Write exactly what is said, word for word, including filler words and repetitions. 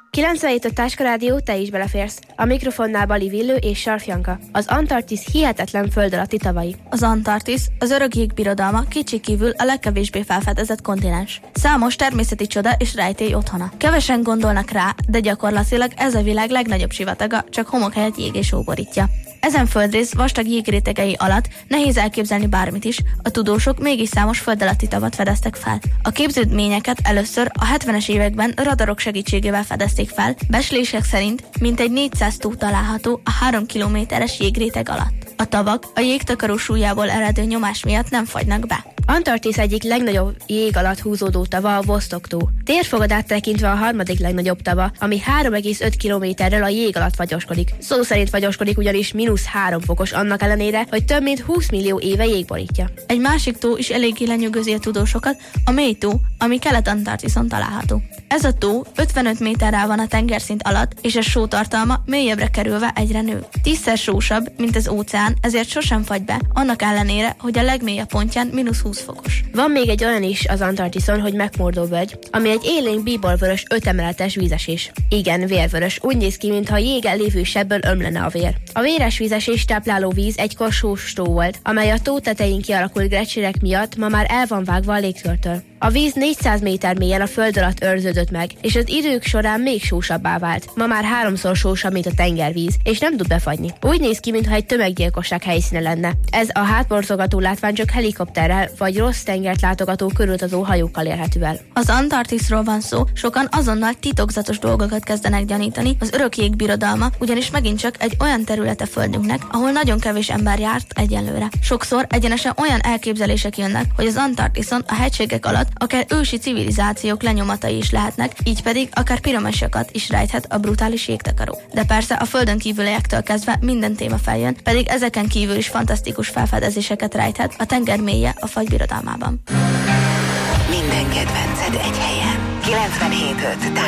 kilencvenhét a Táska Rádió, te is beleférsz. A mikrofonnál Bali Villő és Sarf Janka. Az Antarktisz hihetetlen föld alatti tavai. Az Antarktisz, az örök jégbirodalma kétségkívül a legkevésbé felfedezett kontinens. Számos természeti csoda és rejtély otthona. Kevesen gondolnak rá, de gyakorlatilag ez a világ legnagyobb sivataga, csak homok helyett jég és hó borítja. Ezen földrész vastag jégrétegei alatt nehéz elképzelni bármit is, a tudósok mégis számos föld alatti tavat fedeztek fel. A képződményeket először a hetvenes években radarok segítségével fedezték fel, becslések szerint mintegy négyszáz tó található a három kilométeres jégréteg alatt. A tavak a jégtakaró súlyából eredő nyomás miatt nem fagynak be. Antarktisz egyik legnagyobb jég alatt húzódó tava a Vostok-tó. Térfogadát tekintve a harmadik legnagyobb tava, ami három egész öt kilométerrel a jég alatt fagyoskodik. Szó szerint fagyoskodik, ugyanis mínusz három fokos annak ellenére, hogy több mint húsz millió éve jég borítja. Egy másik tó is eléggé lenyűgözi a tudósokat, a Mély-tó, ami Kelet-Antarktiszon található. Ez a tó ötvenöt méterrel van a tengerszint alatt, és a sótartalma mélyebbre kerülve egyre nő. Tízszer sósabb, mint az óceán, ezért sosem fagy be, annak ellenére, hogy a legmélyebb pontján mínusz húsz fokos. Van még egy olyan is az Antarktiszon, hogy McMurdo völgy, ami egy élénk bíborvörös ötemeletes vízesés. Igen, vérvörös, úgy néz ki, mintha a jégen lévő sebből ömlene a vér. A véres vízesés tápláló víz egykor sós tó volt, amely a tó tetején kialakult gleccserek miatt ma már el van vágva a légkörtől. A víz négyszáz méter mélyen a föld alatt őrződött meg, és az idők során még sósabbá vált. Ma már háromszor sósabb, mint a tengervíz, és nem tud befagyni. Úgy néz ki, mintha egy tömeggyilkosság helyszíne lenne. Ez a hátborzongató látvány csak helikopterrel vagy rossz tengert látogató körülutazó hajókkal érhető el. Az Antarktiszról van szó, sokan azonnal titokzatos dolgokat kezdenek gyanítani, az örök jégbirodalma ugyanis megint csak egy olyan területe földünknek, ahol nagyon kevés ember járt egyelőre. Sokszor egyenesen olyan elképzelések jönnek, hogy az Antarktiszon a hegységek alatt akár ősi civilizációk lenyomatai is lehetnek, így pedig akár piramisokat is rejthet a brutális jégtakaró. De persze a földön kívüliektől kezdve minden téma feljön, pedig ezeken kívül is fantasztikus felfedezéseket rejthet a tenger mélye a fagybirodalmában. Minden kedvenced egy helyen. kilencvenhét öt